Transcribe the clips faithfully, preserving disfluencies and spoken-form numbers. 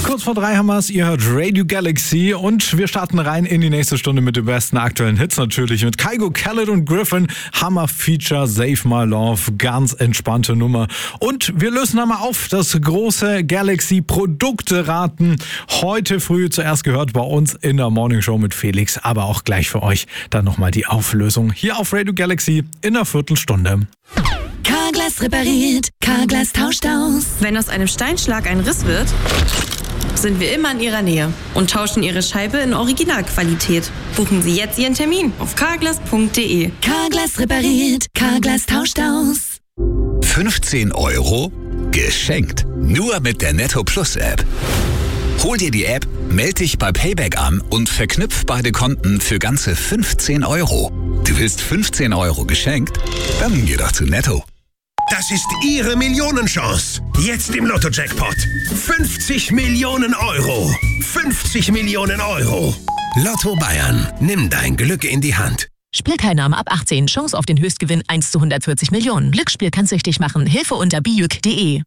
kurz vor drei haben wir es. Ihr hört Radio Galaxy und wir starten rein in die nächste Stunde mit den besten aktuellen Hits natürlich. Mit Kygo, Khaled und Griffin. Hammer Feature, Save My Love. Ganz entspannte Nummer. Und wir lösen einmal auf das große Galaxy Produkte-Raten. Heute früh zuerst gehört bei uns in der Morning Show mit Felix. Aber auch gleich für euch dann nochmal die Auflösung hier auf Radio Galaxy in einer Viertelstunde. Carglass repariert, Carglass tauscht aus. Wenn aus einem Steinschlag ein Riss wird, sind wir immer in Ihrer Nähe und tauschen Ihre Scheibe in Originalqualität. Buchen Sie jetzt Ihren Termin auf carglass punkt de. Carglass repariert, Carglass tauscht aus. fünfzehn Euro geschenkt. Nur mit der Netto Plus App. Hol dir die App, melde dich bei Payback an und verknüpf beide Konten für ganze fünfzehn Euro. Du willst fünfzehn Euro geschenkt? Dann geh doch zu Netto. Das ist Ihre Millionenchance. Jetzt im Lotto-Jackpot. fünfzig Millionen Euro. fünfzig Millionen Euro. Lotto Bayern. Nimm dein Glück in die Hand. Spielteilnahme ab achtzehn. Chance auf den Höchstgewinn eins zu hundertvierzig Millionen. Glücksspiel kann süchtig machen. Hilfe unter bijuk punkt de.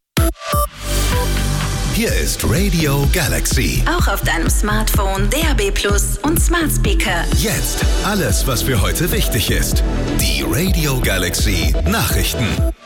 Hier ist Radio Galaxy. Auch auf deinem Smartphone, D A B Plus und Smart Speaker. Jetzt alles, was für heute wichtig ist. Die Radio Galaxy Nachrichten.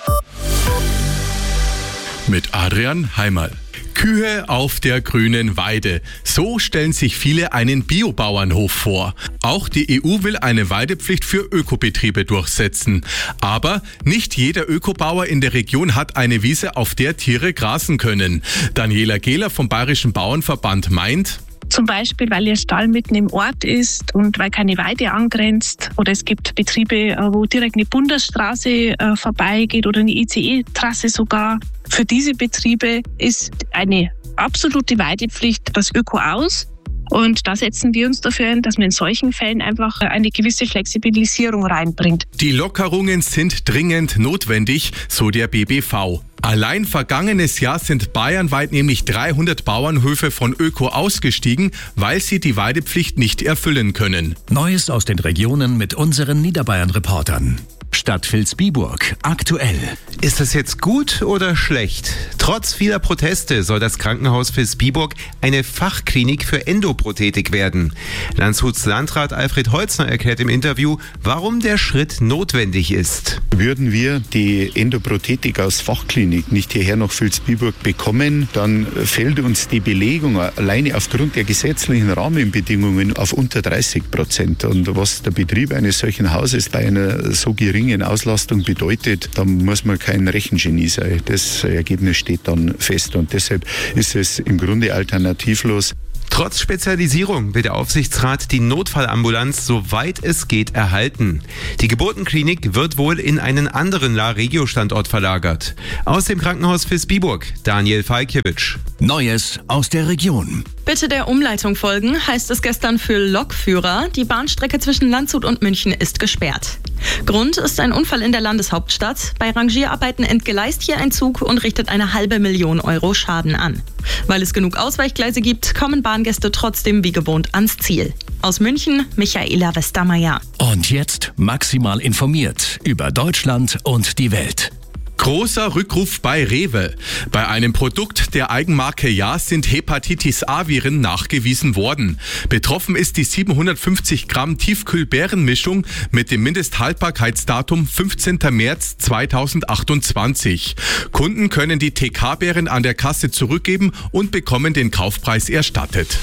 Mit Adrian Heimal. Kühe auf der grünen Weide. So stellen sich viele einen Biobauernhof vor. Auch die E U will eine Weidepflicht für Ökobetriebe durchsetzen. Aber nicht jeder Ökobauer in der Region hat eine Wiese, auf der Tiere grasen können. Daniela Gehler vom Bayerischen Bauernverband meint: Zum Beispiel, weil ihr Stall mitten im Ort ist und weil keine Weide angrenzt. Oder es gibt Betriebe, wo direkt eine Bundesstraße äh, vorbeigeht oder eine I C E-Trasse sogar. Für diese Betriebe ist eine absolute Weidepflicht das Öko aus. Und da setzen wir uns dafür ein, dass man in solchen Fällen einfach eine gewisse Flexibilisierung reinbringt. Die Lockerungen sind dringend notwendig, so der B B V. Allein vergangenes Jahr sind bayernweit nämlich dreihundert Bauernhöfe von Öko ausgestiegen, weil sie die Weidepflicht nicht erfüllen können. Neues aus den Regionen mit unseren Niederbayern-Reportern. Stadt Vilsbiburg, aktuell. Ist das jetzt gut oder schlecht? Trotz vieler Proteste soll das Krankenhaus Vilsbiburg eine Fachklinik für Endoprothetik werden. Landshuts Landrat Alfred Holzner erklärt im Interview, warum der Schritt notwendig ist. Würden wir die Endoprothetik aus Fachklinik nicht hierher nach Vilsbiburg bekommen, dann fällt uns die Belegung alleine aufgrund der gesetzlichen Rahmenbedingungen auf unter dreißig Prozent. Und was der Betrieb eines solchen Hauses bei einer so geringen Auslastung bedeutet, da muss man kein Rechengenie sein. Das Ergebnis steht dann fest und deshalb ist es im Grunde alternativlos. Trotz Spezialisierung will der Aufsichtsrat die Notfallambulanz, soweit es geht, erhalten. Die Geburtenklinik wird wohl in einen anderen La-Regio-Standort verlagert. Aus dem Krankenhaus Vilsbiburg, Daniel Falkiewicz. Neues aus der Region. Bitte der Umleitung folgen, heißt es gestern für Lokführer. Die Bahnstrecke zwischen Landshut und München ist gesperrt. Grund ist ein Unfall in der Landeshauptstadt. Bei Rangierarbeiten entgleist hier ein Zug und richtet eine halbe Million Euro Schaden an. Weil es genug Ausweichgleise gibt, kommen Bahngäste trotzdem wie gewohnt ans Ziel. Aus München, Michaela Westermeier. Und jetzt maximal informiert über Deutschland und die Welt. Großer Rückruf bei Rewe. Bei einem Produkt der Eigenmarke Ja sind Hepatitis-A-Viren nachgewiesen worden. Betroffen ist die siebenhundertfünfzig Gramm Tiefkühlbeerenmischung mit dem Mindesthaltbarkeitsdatum fünfzehnter März zweitausendachtundzwanzig. Kunden können die T K-Beeren an der Kasse zurückgeben und bekommen den Kaufpreis erstattet.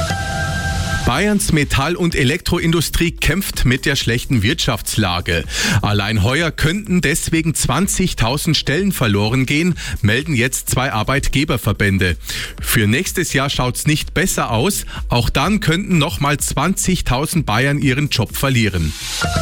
Bayerns Metall- und Elektroindustrie kämpft mit der schlechten Wirtschaftslage. Allein heuer könnten deswegen zwanzigtausend Stellen verloren gehen, melden jetzt zwei Arbeitgeberverbände. Für nächstes Jahr schaut's nicht besser aus. Auch dann könnten nochmal zwanzigtausend Bayern ihren Job verlieren.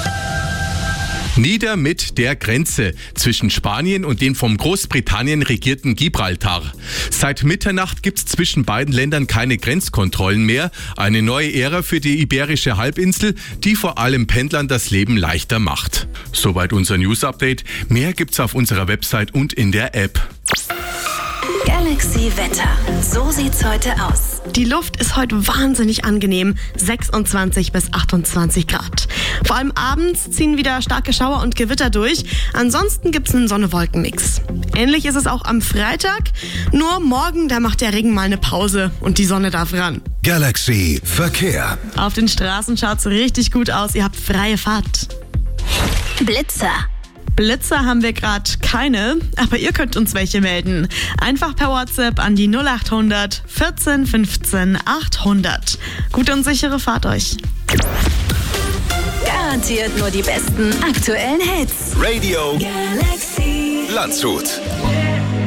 Nieder mit der Grenze zwischen Spanien und dem von Großbritannien regierten Gibraltar. Seit Mitternacht gibt's zwischen beiden Ländern keine Grenzkontrollen mehr. Eine neue Ära für die Iberische Halbinsel, die vor allem Pendlern das Leben leichter macht. Soweit unser News-Update. Mehr gibt's auf unserer Website und in der App. Galaxy Wetter. So sieht's heute aus. Die Luft ist heute wahnsinnig angenehm, sechsundzwanzig bis achtundzwanzig Grad. Vor allem abends ziehen wieder starke Schauer und Gewitter durch. Ansonsten gibt's einen Sonne-Wolken-Mix. Ähnlich ist es auch am Freitag. Nur morgen, da macht der Regen mal eine Pause und die Sonne darf ran. Galaxy Verkehr. Auf den Straßen schaut's richtig gut aus. Ihr habt freie Fahrt. Blitzer. Blitzer haben wir gerade keine, aber ihr könnt uns welche melden. Einfach per WhatsApp an die null acht hundert vierzehn fünfzehn achthundert. Gute und sichere Fahrt euch. Garantiert nur die besten aktuellen Hits. Radio Galaxy Landshut.